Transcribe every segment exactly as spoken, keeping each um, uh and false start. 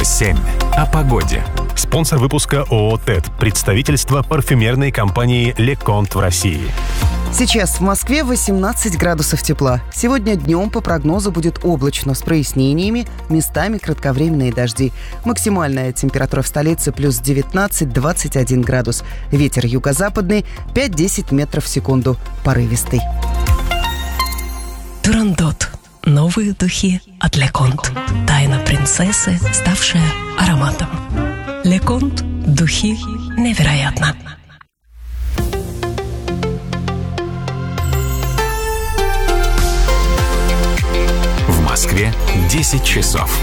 семь. О погоде. Спонсор выпуска ООО «ТЭД», представительство парфюмерной компании «Леконт» в России. Сейчас в Москве восемнадцать градусов тепла. Сегодня днем по прогнозу будет облачно с прояснениями, местами кратковременные дожди. Максимальная температура в столице плюс девятнадцать - двадцать один градус. Ветер юго-западный пять-десять метров в секунду. Порывистый. Турандот. Новые духи от Леконт. Тайна принцессы, ставшая ароматом. Леконт. Духи невероятно. В Москве десять часов.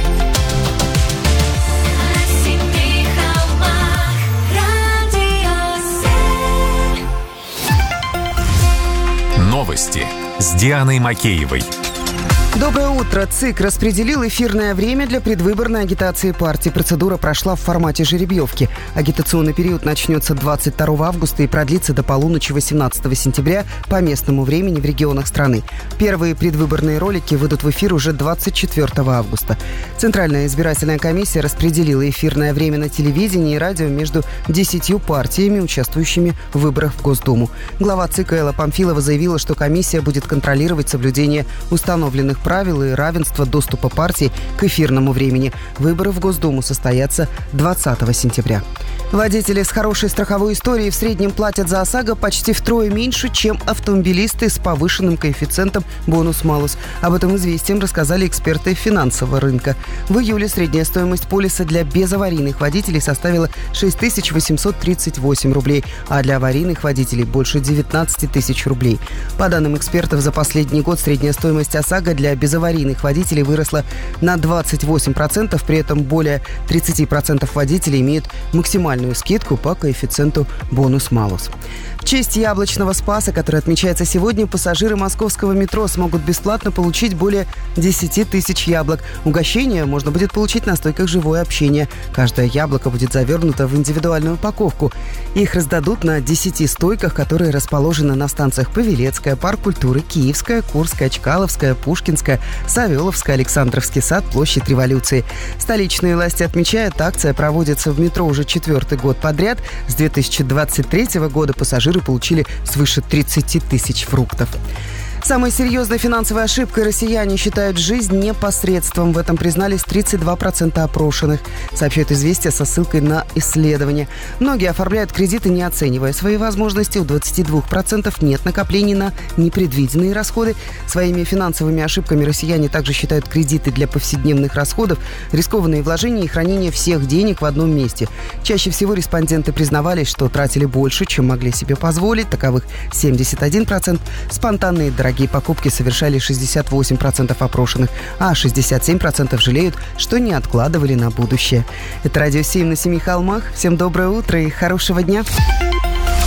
Новости с Дианой Макеевой. Доброе утро. ЦИК распределил эфирное время для предвыборной агитации партии. Процедура прошла в формате жеребьевки. Агитационный период начнется двадцать второго августа и продлится до полуночи восемнадцатого сентября по местному времени в регионах страны. Первые предвыборные ролики выйдут в эфир уже двадцать четвёртого августа. Центральная избирательная комиссия распределила эфирное время на телевидении и радио между десятью партиями, участвующими в выборах в Госдуму. Глава ЦИК Элла Памфилова заявила, что комиссия будет контролировать соблюдение установленных правил и равенство доступа партий к эфирному времени. Выборы в Госдуму состоятся двадцатого сентября. Водители с хорошей страховой историей в среднем платят за ОСАГО почти втрое меньше, чем автомобилисты с повышенным коэффициентом бонус-малус. Об этом «Известиям» рассказали эксперты финансового рынка. В июле средняя стоимость полиса для безаварийных водителей составила шесть тысяч восемьсот тридцать восемь рублей, а для аварийных водителей больше девятнадцать тысяч рублей. По данным экспертов, за последний год средняя стоимость ОСАГО для безаварийных водителей выросла на двадцать восемь процентов, при этом более тридцать процентов водителей имеют максимальную скидку по коэффициенту бонус-малус. В честь Яблочного Спаса, который отмечается сегодня, пассажиры московского метро смогут бесплатно получить более десять тысяч яблок. Угощение можно будет получить на стойках «Живое общение». Каждое яблоко будет завернуто в индивидуальную упаковку. Их раздадут на десяти стойках, которые расположены на станциях Павелецкая, Парк культуры, Киевская, Курская, Чкаловская, Пушкинская, Савеловская, Александровский сад, Площадь Революции. Столичные власти отмечают, акция проводится в метро уже четвертый год подряд. С две тысячи двадцать третьего года пассажиры получили свыше тридцати тысяч фруктов. Самой серьезной финансовой ошибкой россияне считают жизнь непосредством. В этом признались тридцать два процента опрошенных, сообщают «Известия» со ссылкой на исследование. Многие оформляют кредиты, не оценивая свои возможности. У двадцати двух процентов нет накоплений на непредвиденные расходы. Своими финансовыми ошибками россияне также считают кредиты для повседневных расходов, рискованные вложения и хранение всех денег в одном месте. Чаще всего респонденты признавались, что тратили больше, чем могли себе позволить. Таковых семьдесят один процент. Спонтанные дорогие Дорогие покупки совершали шестьдесят восемь процентов опрошенных, а шестьдесят семь процентов жалеют, что не откладывали на будущее. Это Радио семь на Семи холмах. Всем доброе утро и хорошего дня.